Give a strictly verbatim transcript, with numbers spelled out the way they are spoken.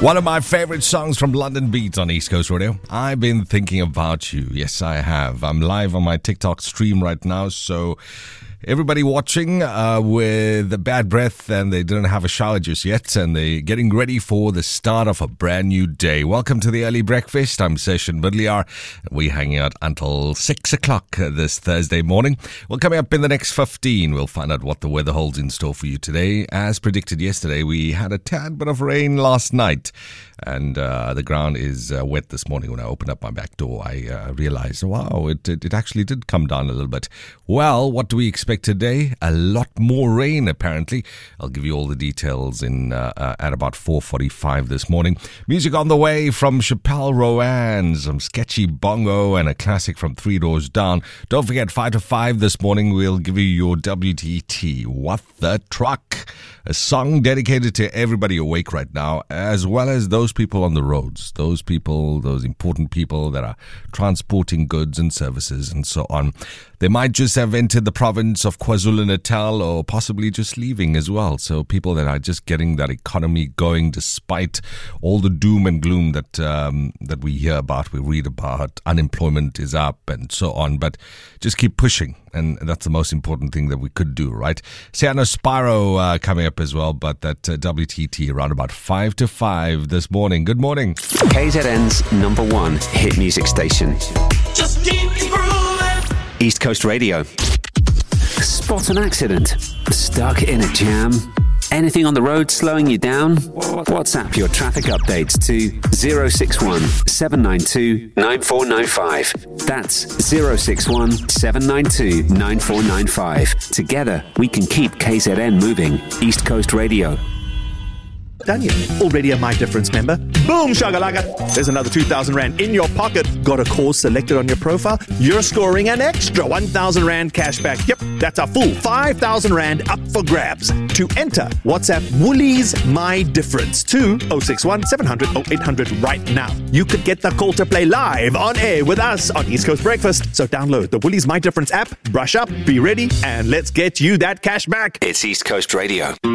One of my favorite songs from London Beat on East Coast Radio. I've been thinking about you. Yes, I have. I'm live on my TikTok stream right now, so everybody watching uh, with a bad breath and they didn't have a shower just yet and they're getting ready for the start of a brand new day. Welcome to the Early Breakfast. I'm Session Bidliar. We're hanging out until six o'clock this Thursday morning. Well, coming up in the next fifteen, we'll find out what the weather holds in store for you today. As predicted yesterday, we had a tad bit of rain last night. And uh, the ground is uh, wet this morning. When I opened up my back door, I uh, realized, wow, it, it it actually did come down a little bit. Well, what do we expect today? A lot more rain, apparently. I'll give you all the details in uh, uh, at about four forty-five this morning. Music on the way from Chappelle Rowan, some sketchy bongo, and a classic from Three Doors Down. Don't forget, five to five this morning, we'll give you your W T T. What the Truck? A song dedicated to everybody awake right now, as well as those people on the roads, those people, those important people that are transporting goods and services and so on. They might just have entered the province of KwaZulu-Natal or possibly just leaving as well. So people that are just getting that economy going despite all the doom and gloom that um, that we hear about, we read about. Unemployment is up and so on, but just keep pushing. And that's the most important thing that we could do, right? Siano Spyro uh, coming up as well, but that uh, W T T around about five to five this morning. Good morning. K Z N's number one hit music station. Just keep grooving. East Coast Radio. Spot an accident. Stuck in a jam. Anything on the road slowing you down? WhatsApp your traffic updates to zero six one, seven nine two, nine four nine five. That's zero six one, seven nine two, nine four nine five. Together, we can keep K Z N moving. East Coast Radio. Daniel, already a My Difference member? Boom, shagalaga! There's another two thousand Rand in your pocket. Got a course selected on your profile? You're scoring an extra one thousand Rand cashback. Yep, that's a full five thousand Rand up for grabs. To enter, WhatsApp Woolies My Difference to zero six one, seven hundred, oh eight hundred right now. You could get the call to play live on air with us on East Coast Breakfast. So download the Woolies My Difference app, brush up, be ready, and let's get you that cash back. It's East Coast Radio.